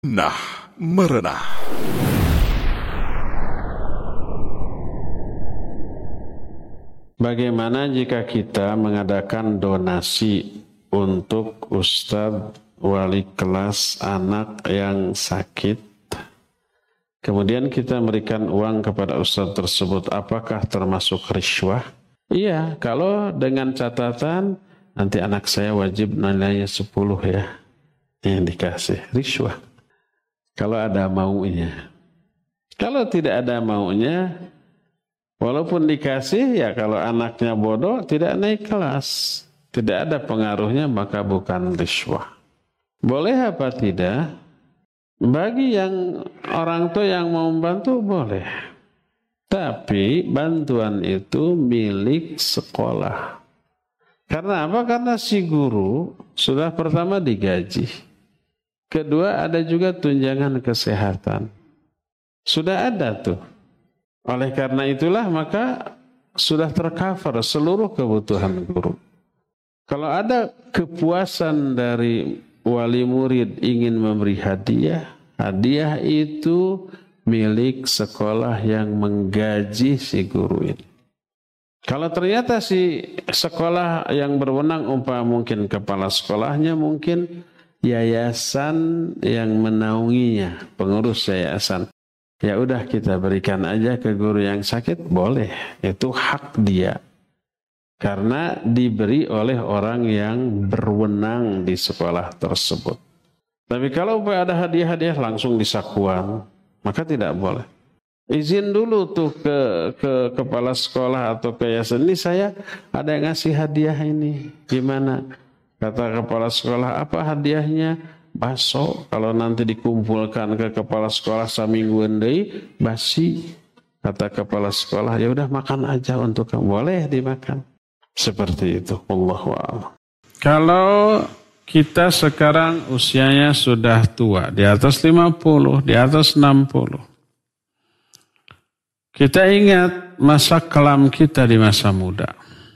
Nah, merenah. Bagaimana jika kita mengadakan donasi untuk ustadz wali kelas anak yang sakit, kemudian kita memberikan uang kepada ustadz tersebut, apakah termasuk riswah? Iya, kalau dengan catatan nanti anak saya wajib nilainya 10 ya, yang dikasih riswah. Kalau ada maunya. Kalau tidak ada maunya, walaupun dikasih, ya kalau anaknya bodoh tidak naik kelas, tidak ada pengaruhnya, maka bukan riswah. Boleh apa tidak? Bagi yang orang tua yang mau membantu boleh. Tapi bantuan itu milik sekolah. Karena apa? Karena si guru sudah pertama digaji. Kedua ada juga tunjangan kesehatan. Sudah ada tuh. Oleh karena itulah maka sudah tercover seluruh kebutuhan guru. Kalau ada kepuasan dari wali murid ingin memberi hadiah, hadiah itu milik sekolah yang menggaji si guru ini. Kalau ternyata si sekolah yang berwenang mungkin kepala sekolahnya, mungkin yayasan yang menaunginya, pengurus yayasan. Ya udah kita berikan aja ke guru yang sakit, boleh. Itu hak dia. Karena diberi oleh orang yang berwenang di sekolah tersebut. Tapi kalau ada hadiah-hadiah langsung disakuan, maka tidak boleh. Izin dulu tuh ke kepala sekolah atau ke yayasan, ini saya ada yang ngasih hadiah ini. Gimana? Kata kepala sekolah, apa hadiahnya? Baso. Kalau nanti dikumpulkan ke kepala sekolah saminggu deui basi. Kata kepala sekolah, ya udah makan aja untuk kamu. Boleh dimakan. Seperti itu. Wallahu a'lam. Kalau kita sekarang usianya sudah tua, di atas 50, di atas 60. Kita ingat masa kelam kita di masa muda.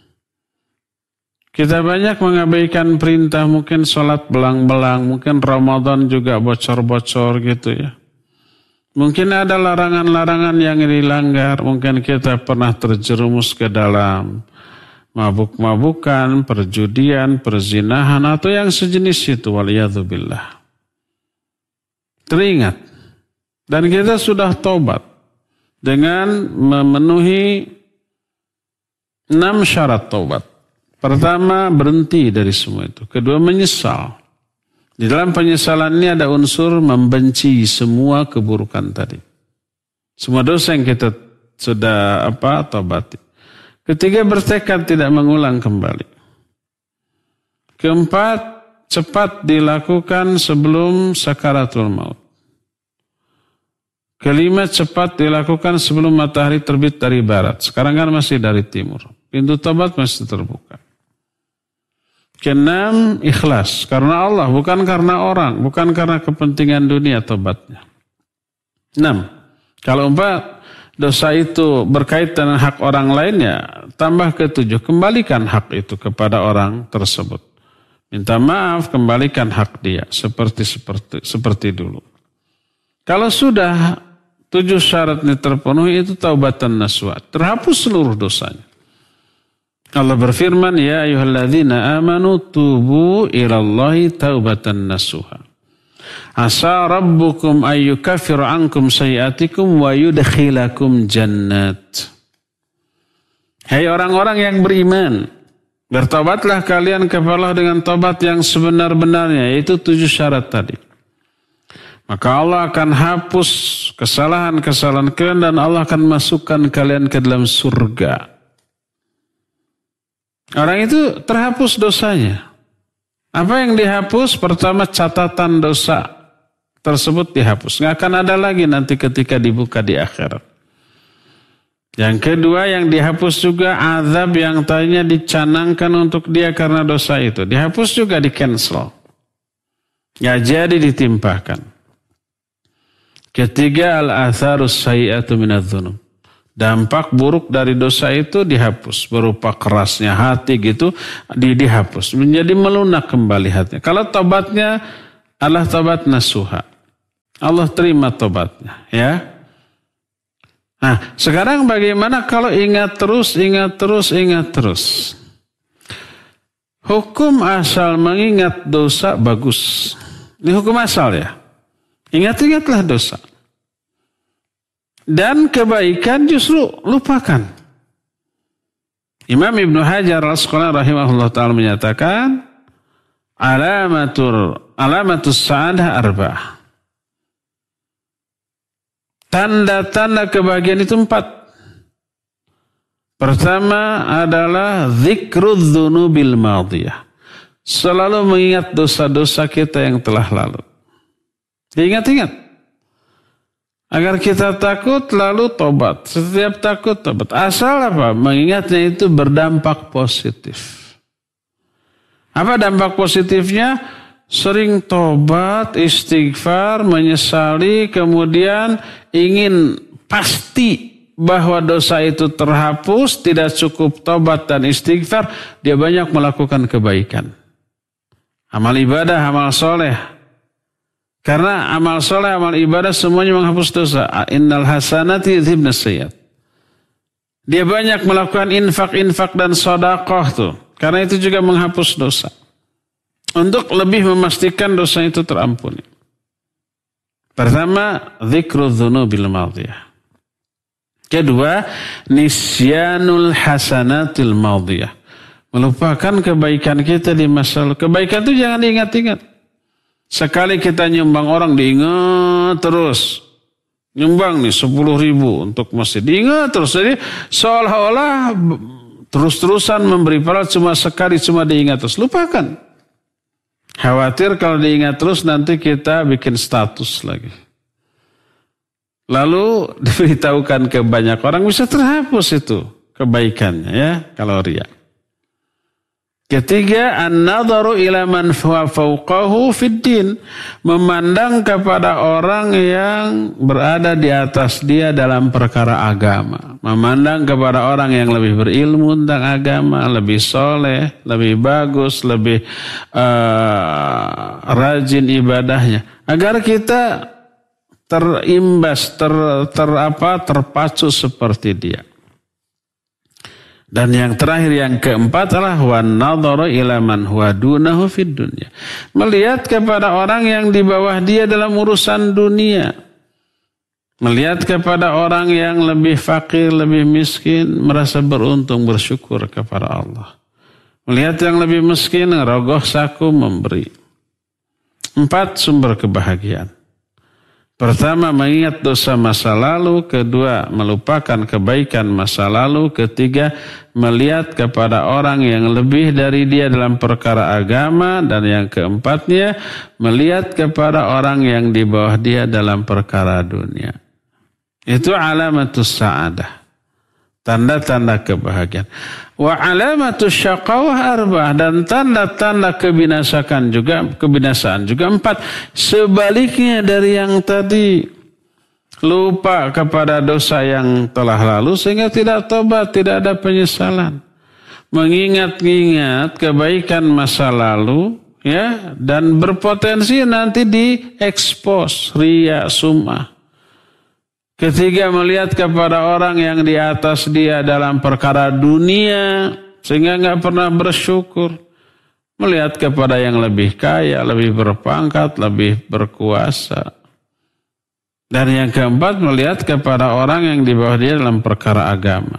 Kita banyak mengabaikan perintah, mungkin sholat belang-belang, mungkin Ramadan juga bocor-bocor gitu ya. Mungkin ada larangan-larangan yang dilanggar, mungkin kita pernah terjerumus ke dalam mabuk-mabukan, perjudian, perzinahan, atau yang sejenis itu, waliyadzubillah. Teringat, dan kita sudah tobat dengan memenuhi 6 syarat tobat. Pertama, berhenti dari semua itu. Kedua, menyesal. Di dalam penyesalan ini ada unsur membenci semua keburukan tadi. Semua dosa yang kita sudah tobati. Ketiga, bertekad tidak mengulang kembali. Keempat, cepat dilakukan sebelum sakaratul maut. Kelima, cepat dilakukan sebelum matahari terbit dari barat. Sekarang kan masih dari timur. Pintu tobat masih terbuka. Keenam, ikhlas. Karena Allah, bukan karena orang. Bukan karena kepentingan dunia tobatnya. 6. Kalau 4, dosa itu berkaitan dengan hak orang lainnya, tambah ke 7. Kembalikan hak itu kepada orang tersebut. Minta maaf, kembalikan hak dia. Seperti dulu. Kalau sudah 7 syaratnya terpenuhi, itu taubatan nasuha. Terhapus seluruh dosanya. Allah berfirman, ya ayyuhalladzina amanu tubu ilallahi taubatan nasuha. Asa rabbukum ayyukaffir ankum sayiatikum wa yudkhilakum jannat. Hai orang-orang yang beriman, bertobatlah kalian kepada Allah dengan tobat yang sebenar-benarnya, yaitu 7 syarat tadi. Maka Allah akan hapus kesalahan-kesalahan kalian dan Allah akan masukkan kalian ke dalam surga. Orang itu terhapus dosanya. Apa yang dihapus? Pertama, catatan dosa tersebut dihapus. Nggak akan ada lagi nanti ketika dibuka di akhirat. Yang kedua, yang dihapus juga azab yang tadinya dicanangkan untuk dia karena dosa itu. Dihapus juga, di-cancel. Nggak jadi ditimpakan. Ketiga, al-atharus sayyi'atu minadz-dzunub. Dampak buruk dari dosa itu dihapus. Berupa kerasnya hati gitu, dihapus. Menjadi melunak kembali hatinya. Kalau tobatnya adalah tobat nasuha. Allah terima tobatnya, ya. Nah, sekarang bagaimana kalau ingat terus? Hukum asal mengingat dosa bagus. Ini hukum asal ya. Ingat-ingatlah dosa. Dan kebaikan justru lupakan. Imam Ibnu Hajar Al-Asqalani rahimahullah ta'ala menyatakan, alamatus sa'adah arba'ah. Tanda-tanda kebahagiaan itu 4. Pertama adalah dzikrudz dzunubil madiyah. Selalu mengingat dosa-dosa kita yang telah lalu. Diingat-ingat. Agar kita takut lalu tobat. Setiap takut tobat. Asal apa? Mengingatnya itu berdampak positif. Apa dampak positifnya? Sering tobat, istighfar, menyesali, kemudian ingin pasti bahwa dosa itu terhapus, tidak cukup tobat dan istighfar, dia banyak melakukan kebaikan. Amal ibadah, amal soleh. Karena amal soleh, amal ibadah semuanya menghapus dosa. Innal hasanati yudhibnas sayyi'at. Dia banyak melakukan infak dan sedekah tuh. Karena itu juga menghapus dosa. Untuk lebih memastikan dosa itu terampuni. Pertama, dzikrudz dzunubil madiyah. Kedua, nisyanul hasanatil madiyah. Melupakan kebaikan kita di masa lalu. Kebaikan itu jangan diingat-ingat. Sekali kita nyumbang orang diingat terus. Nyumbang nih 10.000 untuk masjid. Diingat terus. Jadi seolah-olah terus-terusan memberi pahala cuma sekali, cuma diingat terus. Lupakan. Khawatir kalau diingat terus nanti kita bikin status lagi. Lalu diberitahukan ke banyak orang bisa terhapus itu kebaikannya ya kalau riya. Ketiga, an-nadharu ila man fawqahu fid din, memandang kepada orang yang berada di atas dia dalam perkara agama. Memandang kepada orang yang lebih berilmu tentang agama, lebih soleh, lebih bagus, lebih rajin ibadahnya. Agar kita terimbas, terpacu seperti dia. Dan yang terakhir, yang keempat adalah wan nadharu ila man huwa dunahu fid dunya. Melihat kepada orang yang di bawah dia dalam urusan dunia. Melihat kepada orang yang lebih fakir, lebih miskin, merasa beruntung, bersyukur kepada Allah. Melihat yang lebih miskin, rogoh saku memberi. 4 sumber kebahagiaan. Pertama, mengingat dosa masa lalu. Kedua, melupakan kebaikan masa lalu. Ketiga, melihat kepada orang yang lebih dari dia dalam perkara agama. Dan yang keempatnya, melihat kepada orang yang di bawah dia dalam perkara dunia. Itu alamatus sa'adah. Tanda-tanda kebahagiaan. Wa alamatus syaqawah arba'ah, dan tanda-tanda kebinasaan juga 4. Sebaliknya dari yang tadi, lupa kepada dosa yang telah lalu sehingga tidak tobat, tidak ada penyesalan. Mengingat-ingat kebaikan masa lalu ya, dan berpotensi nanti diekspos riya, sum'ah. Ketiga, melihat kepada orang yang di atas dia dalam perkara dunia sehingga nggak pernah bersyukur. Melihat kepada yang lebih kaya, lebih berpangkat, lebih berkuasa. Dan yang keempat, melihat kepada orang yang di bawah dia dalam perkara agama.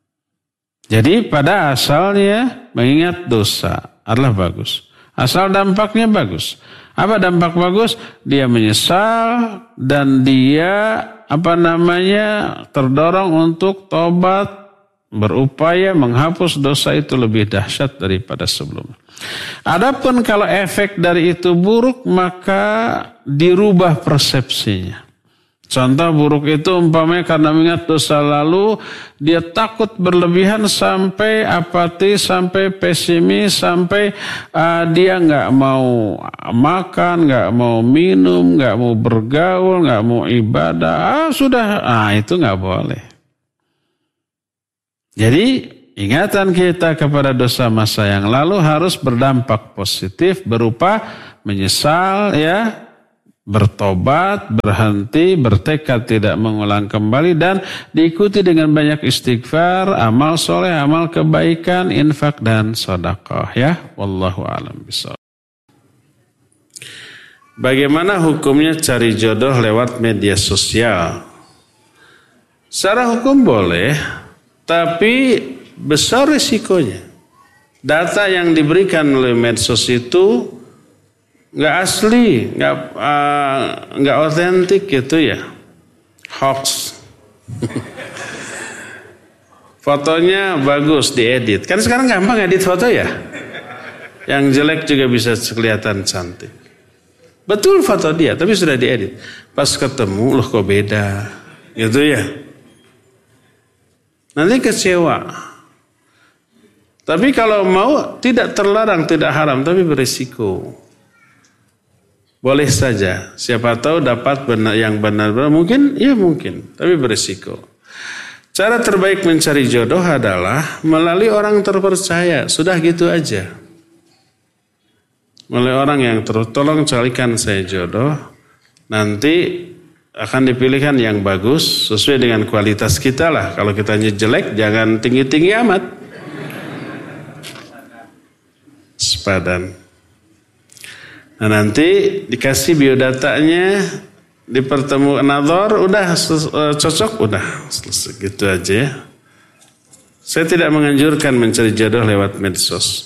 Jadi pada asalnya mengingat dosa adalah bagus. Asal dampaknya bagus. Apa dampak bagus? Dia menyesal dan dia terdorong untuk tobat, berupaya menghapus dosa itu lebih dahsyat daripada sebelumnya. Adapun kalau efek dari itu buruk, maka dirubah persepsinya. Contoh buruk itu umpamanya karena mengingat dosa lalu, dia takut berlebihan sampai apatis, sampai pesimis, sampai dia nggak mau makan, nggak mau minum, nggak mau bergaul, nggak mau ibadah. Itu nggak boleh. Jadi ingatan kita kepada dosa masa yang lalu harus berdampak positif berupa menyesal ya, bertobat, berhenti, bertekad tidak mengulang kembali, dan diikuti dengan banyak istighfar, amal soleh, amal kebaikan, infak dan sedekah. Ya, wallahu a'lam bishawab. Bagaimana hukumnya cari jodoh lewat media sosial? Secara hukum boleh, tapi besar risikonya. Data yang diberikan oleh medsos itu nggak asli, nggak otentik gitu ya, hoax. Fotonya bagus diedit, kan sekarang gampang edit foto ya, yang jelek juga bisa kelihatan cantik. Betul foto dia, tapi sudah diedit. Pas ketemu, loh kok beda, gitu ya. Nanti kecewa. Tapi kalau mau tidak terlarang, tidak haram, tapi berisiko. Boleh saja, siapa tahu dapat yang benar-benar, mungkin, ya mungkin, tapi berisiko. Cara terbaik mencari jodoh adalah melalui orang terpercaya, sudah gitu aja. Melalui orang yang tolong carikan saya jodoh, nanti akan dipilihkan yang bagus, sesuai dengan kualitas kita lah. Kalau kitanya jelek, jangan tinggi-tinggi amat. Sepadan. Nah nanti dikasih biodatanya, dipertemukan nazar, udah cocok, udah selesai gitu aja ya. Saya tidak menganjurkan mencari jodoh lewat medsos.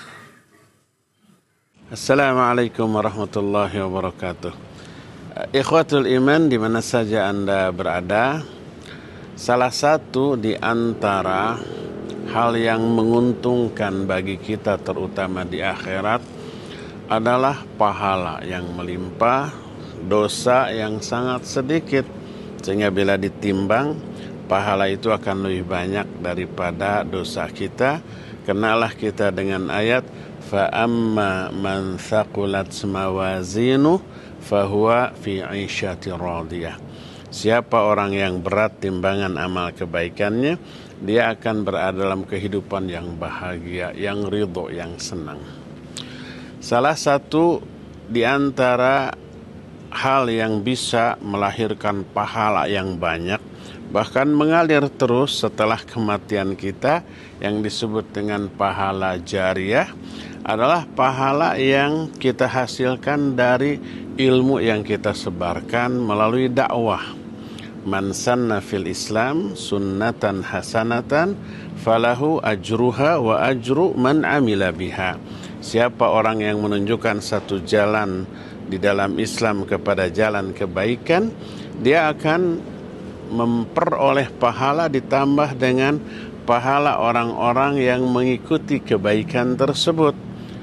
Assalamualaikum warahmatullahi wabarakatuh. Ikhwatul iman di mana saja Anda berada, salah satu di antara hal yang menguntungkan bagi kita terutama di akhirat adalah pahala yang melimpah, dosa yang sangat sedikit. Sehingga bila ditimbang, pahala itu akan lebih banyak daripada dosa kita. Kenalah kita dengan ayat, فَأَمَّا مَنْ ثَقُلَتْ مَوَازِينُهُ فَهُوَ فِي عِيشَةٍ رَاضِيَةٍ. Siapa orang yang berat timbangan amal kebaikannya, dia akan berada dalam kehidupan yang bahagia, yang ridho, yang senang. Salah satu di antara hal yang bisa melahirkan pahala yang banyak, bahkan mengalir terus setelah kematian kita, yang disebut dengan pahala jariyah, adalah pahala yang kita hasilkan dari ilmu yang kita sebarkan melalui dakwah. Man sanna fil Islam sunnatan hasanatan falahu ajruha wa ajru man amila biha. Siapa orang yang menunjukkan satu jalan di dalam Islam kepada jalan kebaikan, dia akan memperoleh pahala ditambah dengan pahala orang-orang yang mengikuti kebaikan tersebut.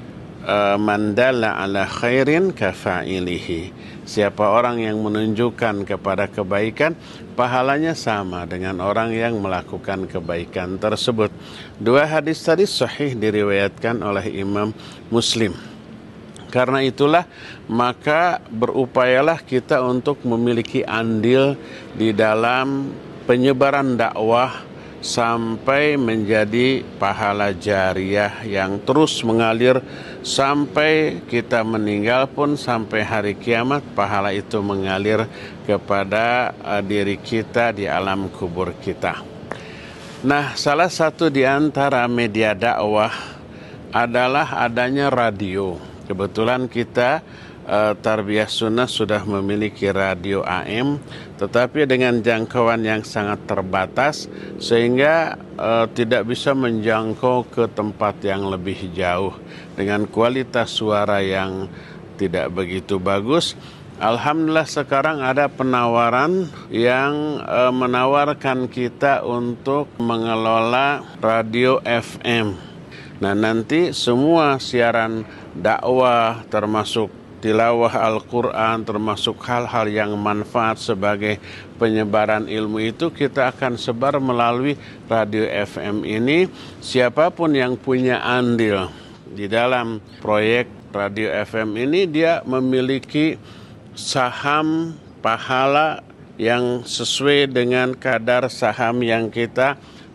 Man dalla ala khairin kafa'ilihi. Siapa orang yang menunjukkan kepada kebaikan, pahalanya sama dengan orang yang melakukan kebaikan tersebut. Dua hadis tadi sahih diriwayatkan oleh Imam Muslim. Karena itulah maka berupayalah kita untuk memiliki andil di dalam penyebaran dakwah sampai menjadi pahala jariyah yang terus mengalir sampai kita meninggal pun, sampai hari kiamat pahala itu mengalir kepada diri kita di alam kubur kita. Nah, salah satu di antara media dakwah adalah adanya radio. Kebetulan kita Tarbiyah Sunnah sudah memiliki radio AM, tetapi dengan jangkauan yang sangat terbatas sehingga tidak bisa menjangkau ke tempat yang lebih jauh dengan kualitas suara yang tidak begitu bagus. Alhamdulillah sekarang ada penawaran yang menawarkan kita untuk mengelola radio FM. Nah, nanti semua siaran dakwah termasuk tilawah Al-Quran, termasuk hal-hal yang manfaat sebagai penyebaran ilmu itu kita akan sebar melalui radio FM ini. Siapapun yang punya andil di dalam proyek radio FM ini, dia memiliki saham pahala yang sesuai dengan kadar saham yang kita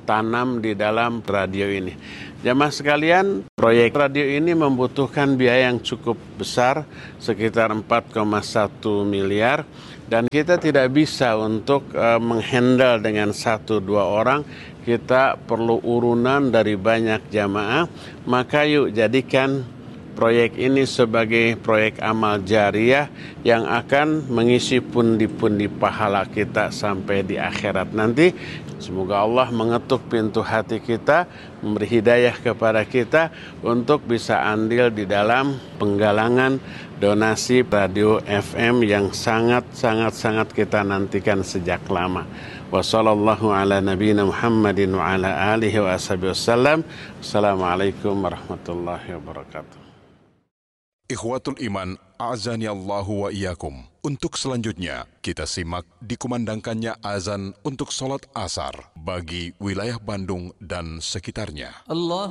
tanam di dalam radio ini. Jamaah sekalian, proyek radio ini membutuhkan biaya yang cukup besar, sekitar 4,1 miliar. Dan kita tidak bisa untuk menghandle dengan 1-2 orang, kita perlu urunan dari banyak jamaah. Maka yuk jadikan proyek ini sebagai proyek amal jariah yang akan mengisi pundi-pundi pahala kita sampai di akhirat nanti. Semoga Allah mengetuk pintu hati kita, memberi hidayah kepada kita untuk bisa andil di dalam penggalangan donasi radio FM yang sangat kita nantikan sejak lama. Wassallallahu ala nabiyina Muhammadin wa ala alihi wa ashabihi wasallam. Assalamualaikum warahmatullahi wabarakatuh. Ikhwatul Iman, a'azani Allahu wa iyyakum. Untuk selanjutnya, kita simak dikumandangkannya azan untuk sholat asar bagi wilayah Bandung dan sekitarnya.